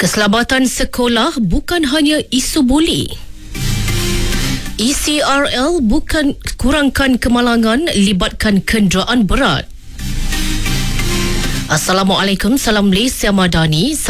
Keselamatan sekolah bukan hanya isu buli. ECRL bukan kurangkan kemalangan, libatkan kenderaan berat. Assalamualaikum, salam Malaysia Madani.